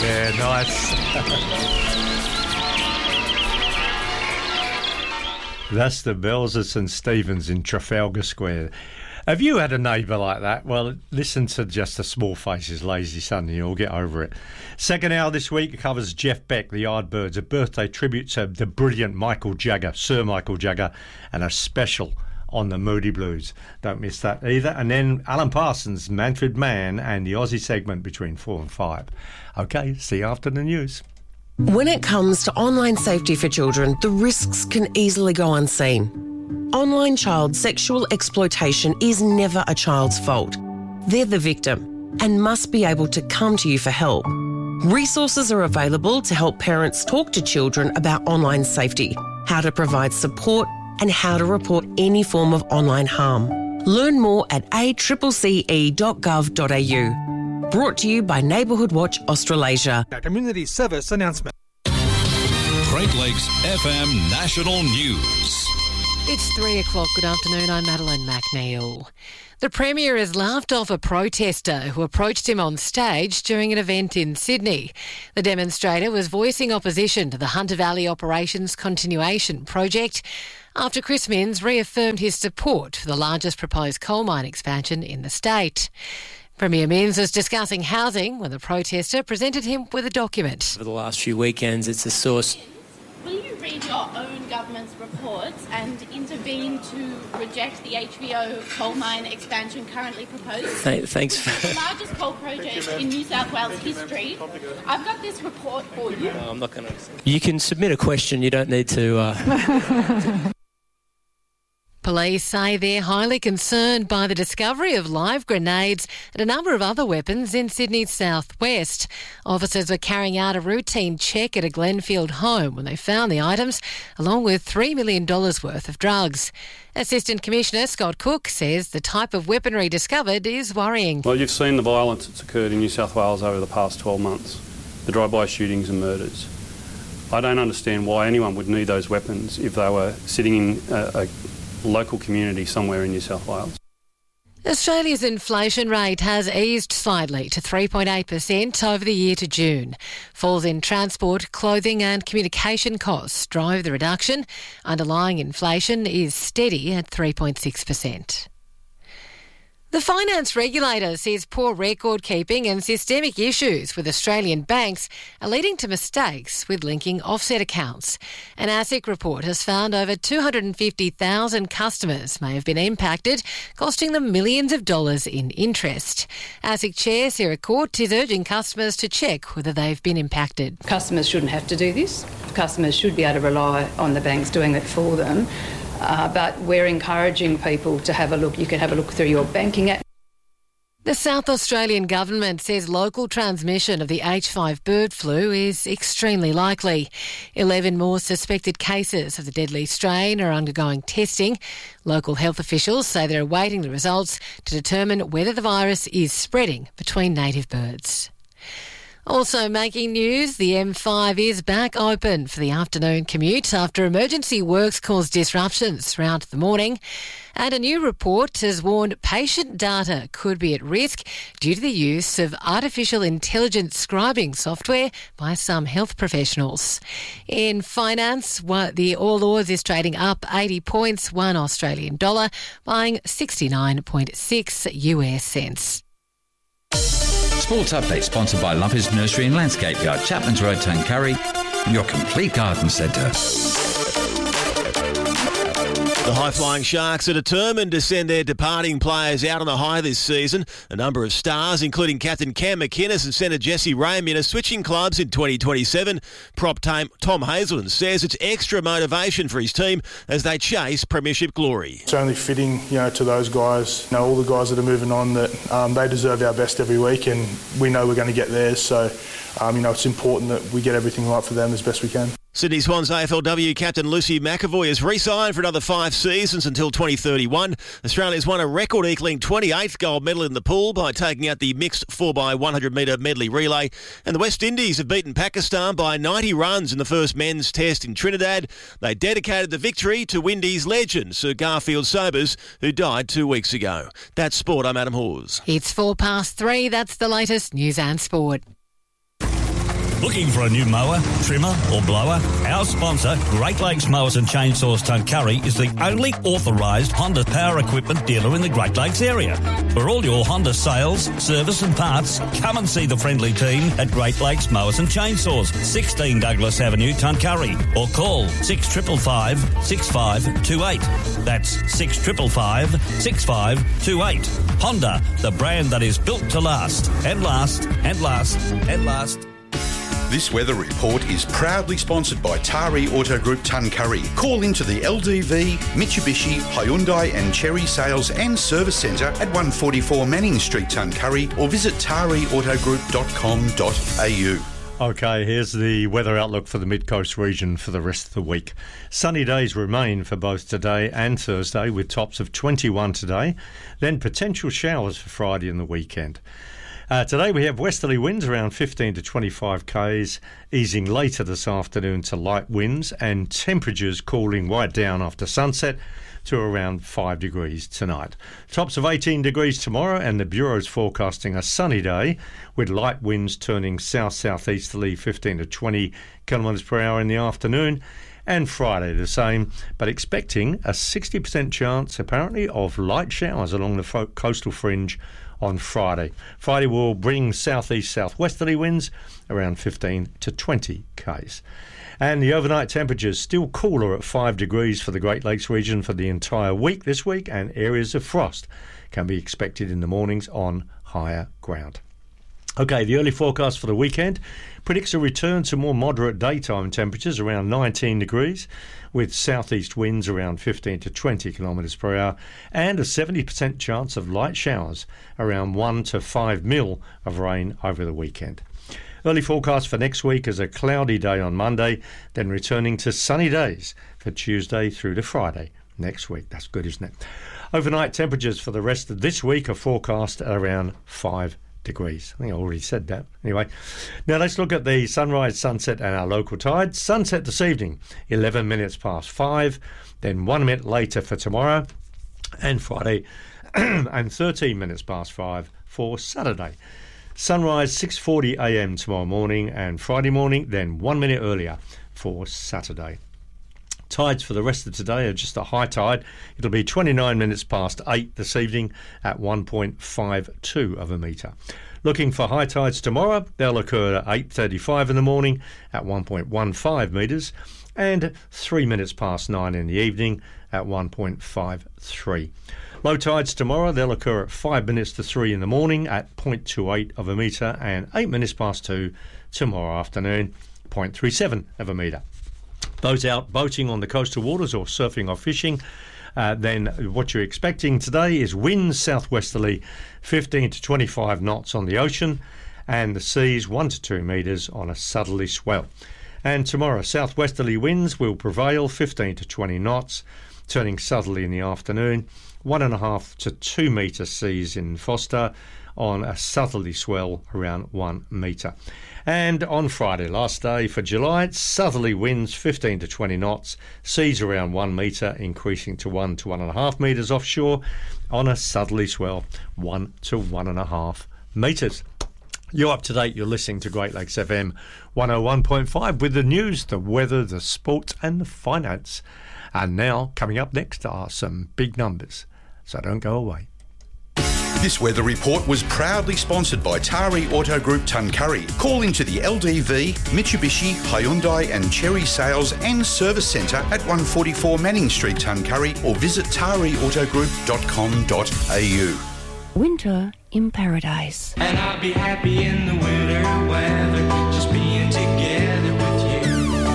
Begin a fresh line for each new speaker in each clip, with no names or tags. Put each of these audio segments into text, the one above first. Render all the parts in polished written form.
Yeah, nice. That's the bells at St Stephen's in Trafalgar Square. Have you had a neighbour like that? Well, listen to Just the Small Faces, Lazy Sunday, you'll get over it. Second hour this week covers Jeff Beck, the Yardbirds, a birthday tribute to the brilliant Michael Jagger, Sir Michael Jagger, and a special on the Moody Blues. Don't miss that either. And then Alan Parsons, Manfred Mann, and the Aussie segment between 4 and 5. OK, see you after the news.
When it comes to online safety for children, the risks can easily go unseen. Online child sexual exploitation is never a child's fault. They're the victim and must be able to come to you for help. Resources are available to help parents talk to children about online safety, how to provide support and how to report any form of online harm. Learn more at accce.gov.au. Brought to you by Neighbourhood Watch Australasia.
A community service announcement.
Great Lakes FM National News.
It's 3 o'clock. Good afternoon. I'm Madeline McNeil. The Premier has laughed off a protester who approached him on stage during an event in Sydney. The demonstrator was voicing opposition to the Hunter Valley Operations Continuation Project after Chris Minns reaffirmed his support for the largest proposed coal mine expansion in the state. Premier Minns was discussing housing when the protester presented him with a document.
For the last few weekends, it's a source.
Will you read your own government's reports and intervene to reject the HVO coal mine expansion currently proposed?
Thanks.
The largest coal project in New South Wales history. I've got this report for you.
No, I'm not going to. You can submit a question. You don't need to.
Police say they're highly concerned by the discovery of live grenades and a number of other weapons in Sydney's southwest. Officers were carrying out a routine check at a Glenfield home when they found the items, along with $3 million worth of drugs. Assistant Commissioner Scott Cook says the type of weaponry discovered is worrying.
Well, you've seen the violence that's occurred in New South Wales over the past 12 months, the drive-by shootings and murders. I don't understand why anyone would need those weapons if they were sitting in a local community somewhere in New South Wales.
Australia's inflation rate has eased slightly to 3.8% over the year to June. Falls in transport, clothing and communication costs drove the reduction. Underlying inflation is steady at 3.6%. The finance regulator says poor record keeping and systemic issues with Australian banks are leading to mistakes with linking offset accounts. An ASIC report has found over 250,000 customers may have been impacted, costing them millions of dollars in interest. ASIC Chair Sarah Court is urging customers to check whether they've been impacted.
Customers shouldn't have to do this. Customers should be able to rely on the banks doing it for them. But we're encouraging people to have a look. You can have a look through your banking app.
The South Australian government says local transmission of the H5 bird flu is extremely likely. 11 more suspected cases of the deadly strain are undergoing testing. Local health officials say they're awaiting the results to determine whether the virus is spreading between native birds. Also making news, the M5 is back open for the afternoon commute after emergency works caused disruptions throughout the morning. And a new report has warned patient data could be at risk due to the use of artificial intelligence scribing software by some health professionals. In finance, the All Ords is trading up 80 points, $1 Australian dollar, buying 69.6 US cents.
Sports Update sponsored by Lumpy's Nursery and Landscape Yard, Chapman's Road, Tuncurry, your complete garden centre.
The high-flying Sharks are determined to send their departing players out on a high this season. A number of stars, including captain Cam McInnes and centre Jesse Ramian, are switching clubs in 2027. Prop Tom Hazelton says it's extra motivation for his team as they chase premiership glory.
It's only fitting, to those guys, all the guys that are moving on, that they deserve our best every week, and we know we're going to get theirs. So, it's important that we get everything right for them as best we can.
Sydney Swans AFLW captain Lucy McAvoy has re-signed for another 5 seasons until 2031. Australia's won a record-equalling 28th gold medal in the pool by taking out the mixed 4x100 metre medley relay. And the West Indies have beaten Pakistan by 90 runs in the first men's test in Trinidad. They dedicated the victory to Windies legend Sir Garfield Sobers, who died 2 weeks ago. That's sport. I'm Adam Hawes.
It's 3:04. That's the latest news and sport.
Looking for a new mower, trimmer or blower? Our sponsor, Great Lakes Mowers and Chainsaws Tuncurry, is the only authorised Honda power equipment dealer in the Great Lakes area. For all your Honda sales, service and parts, come and see the friendly team at Great Lakes Mowers and Chainsaws, 16 Douglas Avenue, Tuncurry, or call 6555 6528. That's 6555 6528. Honda, the brand that is built to last and last and last and last.
This weather report is proudly sponsored by Tari Auto Group Tuncurry. Call into the LDV, Mitsubishi, Hyundai and Cherry Sales and Service Centre at 144 Manning Street, Tuncurry, or visit tariautogroup.com.au.
Okay, here's the weather outlook for the Mid-Coast region for the rest of the week. Sunny days remain for both today and Thursday, with tops of 21 today, then potential showers for Friday and the weekend. Today we have westerly winds around 15 to 25 k's, easing later this afternoon to light winds, and temperatures cooling right down after sunset to around 5 degrees tonight. Tops of 18 degrees tomorrow, and the Bureau's forecasting a sunny day with light winds turning south-southeasterly 15 to 20 kilometres per hour in the afternoon. And Friday the same, but expecting a 60% chance apparently of light showers along the coastal fringe on Friday. Friday will bring southeast-southwesterly winds around 15 to 20 k's. And the overnight temperatures still cooler at 5 degrees for the Great Lakes region for the entire week this week, and areas of frost can be expected in the mornings on higher ground. Okay, the early forecast for the weekend predicts a return to more moderate daytime temperatures around 19 degrees, with southeast winds around 15 to 20 kilometres per hour, and a 70% chance of light showers, around 1 to 5 mil of rain over the weekend. Early forecast for next week is a cloudy day on Monday, then returning to sunny days for Tuesday through to Friday next week. That's good, isn't it? Overnight temperatures for the rest of this week are forecast at around 5 degrees. I think I already said that. Anyway, now let's look at the sunrise, sunset and our local tides. Sunset this evening, 11 minutes past 5, then 1 minute later for tomorrow and Friday, and 13 minutes past 5 for Saturday. Sunrise 6:40 a.m. tomorrow morning and Friday morning, then 1 minute earlier for Saturday. Tides for the rest of today are just a high tide. It'll be 29 minutes past 8 this evening at 1.52 of a metre. Looking for high tides tomorrow, they'll occur at 8:35 in the morning at 1.15 metres and 3 minutes past 9 in the evening at 1.53. Low tides tomorrow, they'll occur at 5 minutes to 3 in the morning at 0.28 of a metre and 8 minutes past 2 tomorrow afternoon, 0.37 of a metre. Those out boating on the coastal waters or surfing or fishing, then what you're expecting today is winds southwesterly 15 to 25 knots on the ocean, and the seas 1 to 2 metres on a southerly swell. And tomorrow, southwesterly winds will prevail 15 to 20 knots, turning southerly in the afternoon, 1.5 to 2 metre seas in Foster on a southerly swell around 1 metre. And on Friday, last day for July, southerly winds 15 to 20 knots, seas around 1 metre, increasing to 1 to 1.5 metres offshore on a southerly swell 1 to 1.5 metres. You're up to date. You're listening to Great Lakes FM 101.5 with the news, the weather, the sport and the finance. And now, coming up next are some big numbers, so don't go away.
This weather report was proudly sponsored by Tari Auto Group Tuncurry. Call into the LDV, Mitsubishi, Hyundai and Cherry Sales and Service Centre at 144 Manning Street, Tuncurry, or visit tariautogroup.com.au.
Winter in paradise.
And I'll be happy in the winter weather, just being together with you.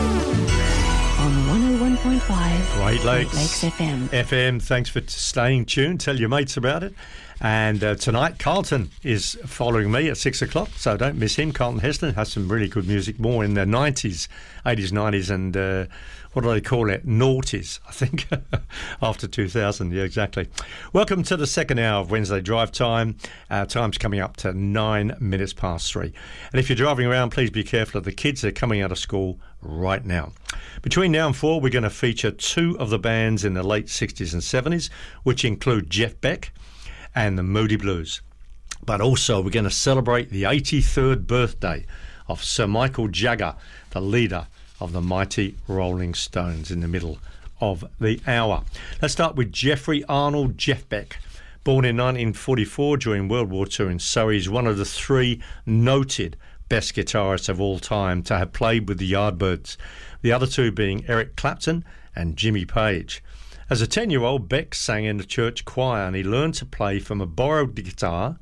On 101.5
Great Lakes
FM.
FM, thanks for staying tuned. Tell your mates about it. And tonight, Carlton is following me at 6 o'clock, so don't miss him. Carlton Heston has some really good music, more in the 90s, 80s, 90s, and what do they call it? Noughties, I think, after 2000. Yeah, exactly. Welcome to the second hour of Wednesday Drive Time. Time's coming up to 9 minutes past 3. And if you're driving around, please be careful of the kids. They're coming out of school right now. Between now and 4, we're going to feature 2 of the bands in the late 60s and 70s, which include Jeff Beck and the Moody Blues. But also we're going to celebrate the 83rd birthday of Sir Michael Jagger, the leader of the mighty Rolling Stones, in the middle of the hour. Let's start with Jeffrey Arnold Jeff Beck. Born in 1944 during World War II in Surrey, he's one of the three noted best guitarists of all time to have played with the Yardbirds, the other two being Eric Clapton and Jimmy Page. As a 10-year-old, Beck sang in the church choir, and he learned to play from a borrowed guitar,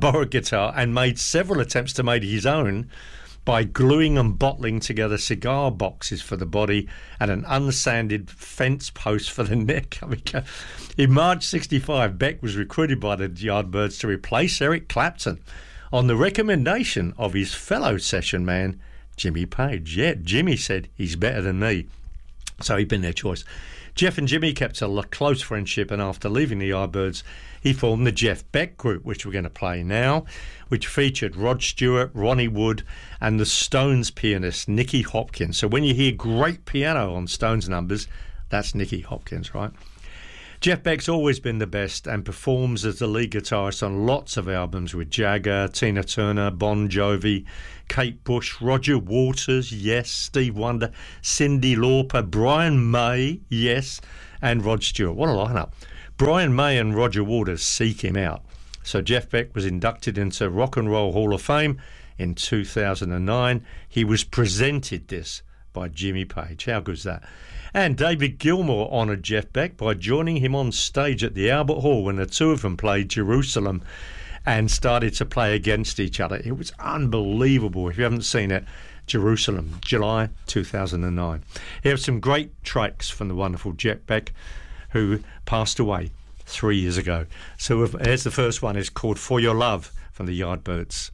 and made several attempts to make his own by gluing and bottling together cigar boxes for the body and an unsanded fence post for the neck. In March 65, Beck was recruited by the Yardbirds to replace Eric Clapton on the recommendation of his fellow session man, Jimmy Page. Yeah, Jimmy said, he's better than me. So he'd been their choice. Jeff and Jimmy kept a close friendship, and after leaving the Yardbirds, he formed the Jeff Beck Group, which we're going to play now, which featured Rod Stewart, Ronnie Wood, and the Stones pianist, Nicky Hopkins. So when you hear great piano on Stones numbers, that's Nicky Hopkins, right? Jeff Beck's always been the best and performs as the lead guitarist on lots of albums with Jagger, Tina Turner, Bon Jovi, Kate Bush, Roger Waters, yes, Steve Wonder, Cyndi Lauper, Brian May, yes, and Rod Stewart. What a lineup. Brian May and Roger Waters seek him out. So Jeff Beck was inducted into Rock and Roll Hall of Fame in 2009. He was presented this by Jimmy Page. How good's that? And David Gilmour honoured Jeff Beck by joining him on stage at the Albert Hall when the two of them played Jerusalem and started to play against each other. It was unbelievable. If you haven't seen it, Jerusalem, July 2009. Here are some great tracks from the wonderful Jeff Beck, who passed away 3 years ago. So here's the first one. It's called For Your Love from the Yardbirds.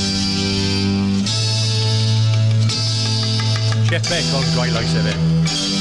Jeff Beck on Great Lakes FM.